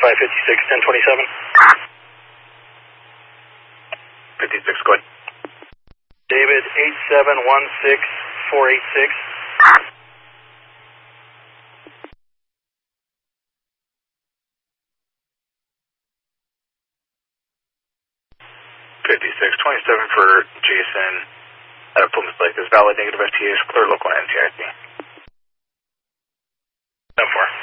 verify 561027. 56, go ahead. David, 8716486. 5627 for Jason out of Plymouth Lake is valid, negative FTA is clear, local NCIC. 10-4.